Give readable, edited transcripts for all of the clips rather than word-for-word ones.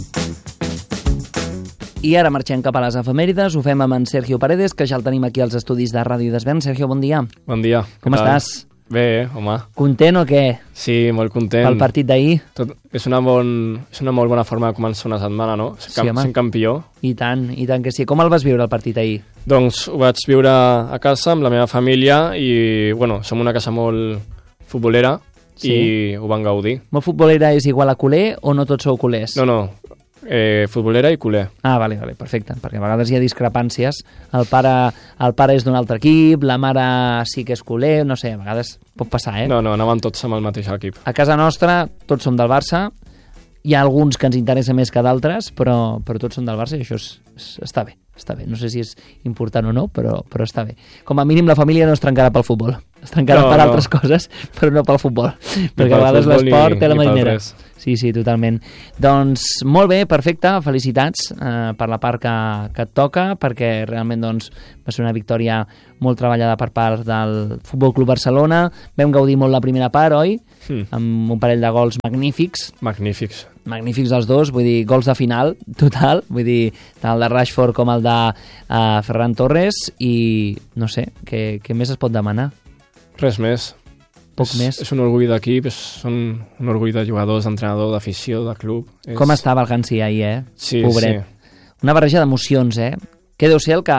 I ara marxem cap a les efemèrides, ho fem amb en Sergio Paredes, que ja el tenim aquí als estudis de Ràdio Desvern. Sergio, bon dia. Bon dia. Com estàs? Bé, home. Content o què? Sí, molt content. Pel partit d'ahir? És una molt bona forma de començar una setmana, no? Sent campió. I tant que sí. Com el vas viure, el partit ahir? Doncs ho vaig viure a casa amb la meva família i, bueno, som una casa molt futbolera i ho van gaudir. Molt futbolera és igual a culer o no tots sou culers? No, futbolera i culer. Ah, vale, perfecte, perquè a vegades hi ha discrepàncies. El pare és d'un altre equip, la mare sí que és culer, no sé, a vegades pot passar, eh? No, anaven tots amb el mateix equip. A casa nostra tots som del Barça, hi ha alguns que ens interessa més que d'altres, però tots són del Barça i això està bé. No sé si és important o no, però està bé. Com a mínim la família no es trencarà pel futbol. Es trencarà per altres coses, però no pel futbol. Perquè a vegades l'esport té la marinera. Sí, totalment. Doncs molt bé, perfecte, felicitats per la part que et toca, perquè realment doncs, va ser una victòria molt treballada per part del Futbol Club Barcelona. Vam gaudir molt la primera part, oi? Amb un parell de gols magnífics. Magnífics els dos, vull dir, gols de final, total, vull dir, tant el de Rashford com el de Ferran Torres, i no sé, què més es pot demanar? Res més. Poc més. És un orgull d'equip, és un orgull de jugadors, d'entrenador, d'afició, de club. Com estava el Hansi ahir, eh? Sí, pobret. Sí. Una barreja d'emocions, eh? Què deu ser el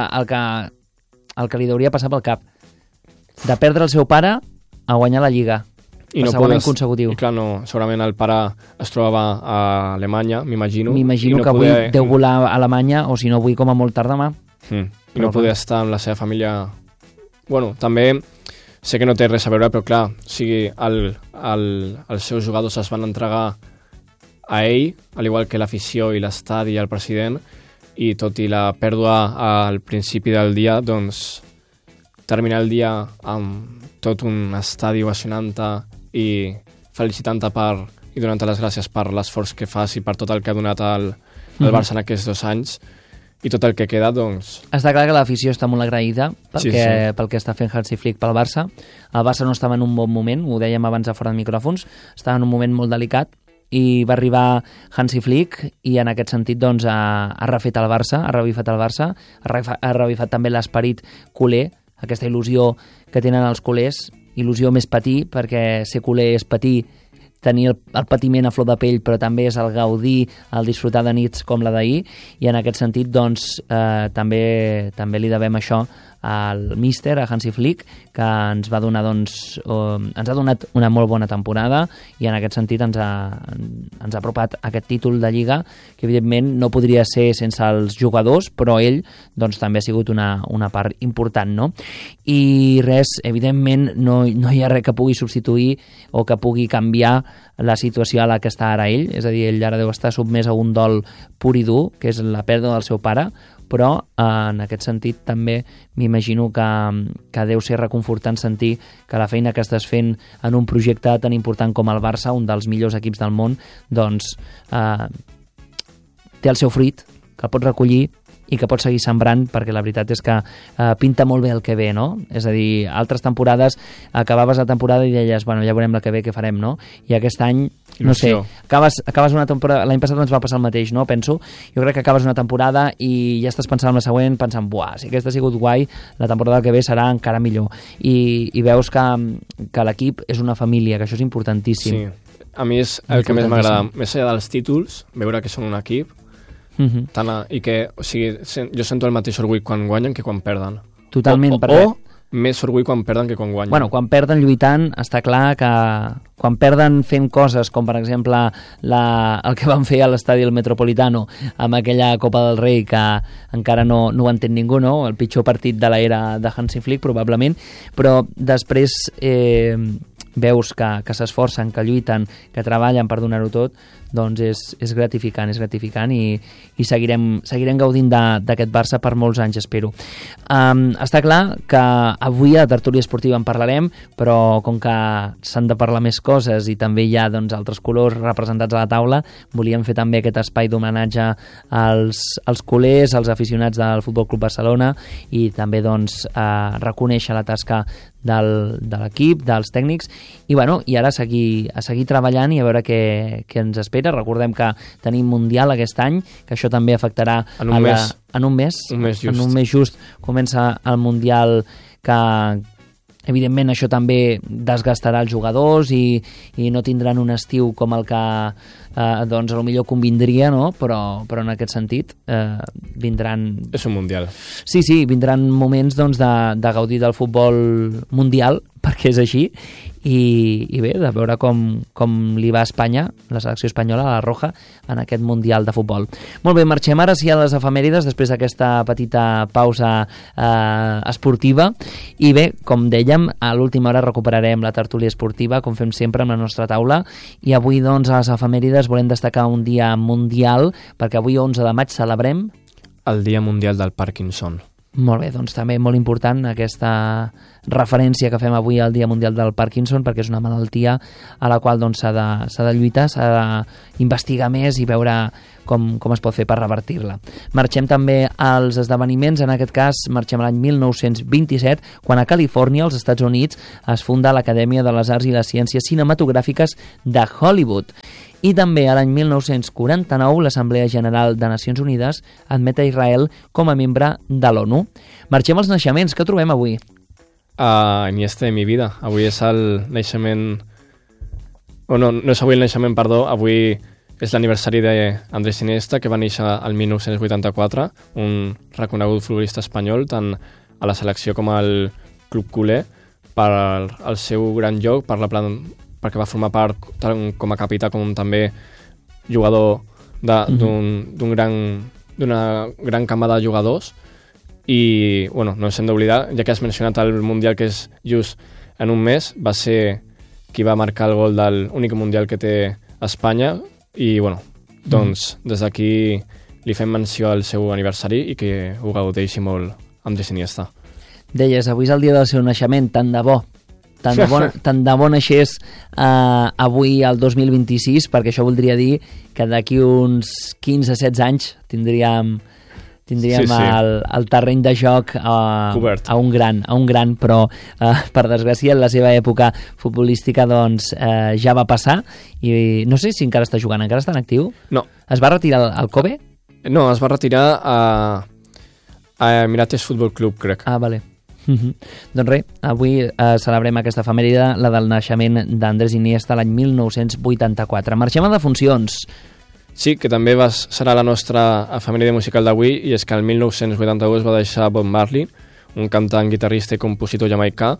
que li hauria passar pel cap? De perdre el seu pare a guanyar la Lliga. I no segon any consecutiu. I clar, no, segurament el pare es trobava a Alemanya, m'imagino. M'imagino que avui deu volar a Alemanya, o si no avui com a molt tard demà. I no poder estar amb la seva família. Bueno, també sé que no té res a veure, però clar, o sigui, els seus jugadors es van entregar a ell, al igual que l'afició i l'estadi i el president, i tot i la pèrdua al principi del dia, doncs terminar el dia amb tot un estadi ovacionant-te i felicitant-te i donant-te les gràcies per l'esforç que fas i per tot el que ha donat el Barça en aquests 2 anys. I tot el que queda, doncs... Està clar que l'afició està molt agraïda pel que està fent Hansi Flick pel Barça. El Barça no estava en un bon moment, ho dèiem abans de fora de micròfons, estava en un moment molt delicat i va arribar Hansi Flick i en aquest sentit doncs, ha refet el Barça, ha revifat el Barça, ha revifat també l'esperit culer, aquesta il·lusió que tenen els culers, il·lusió més patir, perquè ser culer és patir, tenir el patiment a flor de pell, però també és el gaudir, el disfrutar de nits com la d'ahir, i en aquest sentit doncs, també li devem això al míster, a Hansi Flick, que ens va donar ens ha donat una molt bona temporada i en aquest sentit ens ha apropat aquest títol de Lliga, que evidentment no podria ser sense els jugadors, però ell doncs, també ha sigut una part important, no? I res, evidentment no hi ha res que pugui substituir o que pugui canviar la situació a la que està ara ell, és a dir, ell ara deu estar sotmès a un dol pur i dur, que és la pèrdua del seu pare, però en aquest sentit també m'imagino que deu ser reconfortant sentir que la feina que estàs fent en un projecte tan important com el Barça, un dels millors equips del món, doncs té el seu fruit, que el pots recollir i que pots seguir sembrant, perquè la veritat és que pinta molt bé el que ve, no? És a dir, altres temporades, acabaves la temporada i deies, bueno, ja veurem la que ve, què farem, no? I aquest any, no sé, acabes una temporada, l'any passat ens va passar el mateix, no? Penso, jo crec que acabes una temporada i ja estàs pensant en la següent, pensant, buah, si aquesta ha sigut guai, la temporada que ve serà encara millor. I veus que l'equip és una família, que això és importantíssim. Sí, a mi és el que més m'agrada, més enllà dels títols, veure que són un equip, i que, o sigui, jo sento el mateix orgull quan guanyen que quan perden. Totalment. O més orgull quan perden que quan guanyen. Bueno, quan perden lluitant, està clar que quan perden fent coses com, per exemple, el que van fer a l'estadi del Metropolitano amb aquella Copa del Rei que encara no ho entén ningú, no? El pitjor partit de l'era de Hansi Flick, probablement, però després veus que s'esforcen, que lluiten, que treballen per donar-ho tot, doncs és gratificant i seguirem gaudint d'aquest Barça per molts anys, espero. Està clar que avui a la tertúlia esportiva en parlarem, però com que s'han de parlar més coses i també hi ha doncs, altres colors representats a la taula, volíem fer també aquest espai d'homenatge als culers, als aficionats del Futbol Club Barcelona i també doncs, reconèixer la tasca de l'equip, dels tècnics i ara a seguir treballant i a veure què ens espera. enrere. Recordem que tenim Mundial aquest any, que això també afectarà... En un mes. En un mes. Un mes just. En un mes just comença el Mundial que... Evidentment, això també desgastarà els jugadors i no tindran un estiu com el que doncs, potser convindria, no? Però en aquest sentit vindran... És un mundial. Sí, vindran moments doncs, de gaudir del futbol mundial, perquè és així, i bé, de veure com li va a Espanya, la selecció espanyola, a la Roja, en aquest Mundial de futbol. Molt bé, marxem ara sí a les efemèrides, després d'aquesta petita pausa esportiva, i bé, com dèiem, a l'última hora recuperarem la tertúlia esportiva, com fem sempre amb la nostra taula, i avui, doncs, a les efemèrides volem destacar un dia mundial, perquè avui, 11 de maig, celebrem... El Dia Mundial del Parkinson. Molt bé, doncs també molt important aquesta referència que fem avui al Dia Mundial del Parkinson, perquè és una malaltia a la qual doncs, s'ha de lluitar, s'ha d'investigar més i veure com es pot fer per revertir-la. Marxem també als esdeveniments, en aquest cas marxem a l'any 1927, quan a Califòrnia, als Estats Units, es funda l'Acadèmia de les Arts i les Ciències Cinematogràfiques de Hollywood. I també a l'any 1949 l'Assemblea General de Nacions Unides admet a Israel com a membre de l'ONU. Marxem als naixements. Què trobem avui? Iniesta de mi vida. Avui és el naixement... no és avui el naixement, perdó. Avui és l'aniversari d'Andrés Iniesta, que va néixer el 1984, un reconegut futbolista espanyol, tant a la selecció com al club culer, per el seu gran joc, perquè va formar part tant com a capità com també jugador d'una gran gamma de jugadors. I no ens hem d'oblidar, ja que has mencionat el Mundial, que és just en un mes, va ser qui va marcar el gol de l'únic Mundial que té Espanya, i doncs des d'aquí li fem menció al seu aniversari i que ho gaudeixi molt Andrés Iniesta. Deies, avui és el dia del seu naixement, tant de bo naixés avui al 2026, perquè això voldria dir que d'aquí uns 15-16 anys tindríem el terreny de joc a un gran, però per desgràcia en la seva època futbolística doncs ja va passar, i no sé si encara està jugant, encara està en actiu? No. Es va retirar al Kobe? No, es va retirar a Emirates Futbol Club, crec. Ah, vale. Doncs res, avui celebrem aquesta efemèride, la del naixement d'Andrés Iniesta l'any 1984. Marxem a defuncions. Sí, que també serà la nostra efemèride musical d'avui, i és que el 1982 va deixar Bob Marley, un cantant, guitarrista i compositor jamaicà,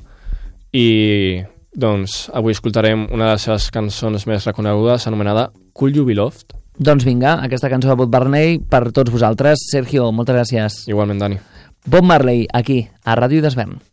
i doncs avui escoltarem una de les seves cançons més reconegudes, anomenada Could You Be Loved? Doncs vinga, aquesta cançó de Bob Marley per tots vosaltres. Sergio, moltes gràcies. Igualment, Dani. Bob Marley, aquí, a Ràdio Desvern.